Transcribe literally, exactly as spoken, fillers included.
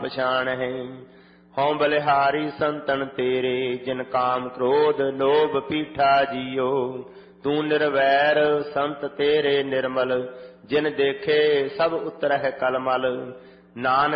ਪਛਾਣਹਿ। ਹਉ ਬਲਿਹਾਰੀ ਸੰਤਨ ਤੇਰੇ, ਜਿਨ ਕਾਮ ਕ੍ਰੋਧ ਲੋਭ ਪੀਠਾ ਜੀਓ। ਤੂੰ ਨਿਰਵੈਰ ਸੰਤ ਤੇਰੇ ਨਿਰਮਲ, ਜਿਨ ਦੇਖੇ ਸਭ ਉਤਰਹਿ ਕਲਮਲ। ਨਾਨਕ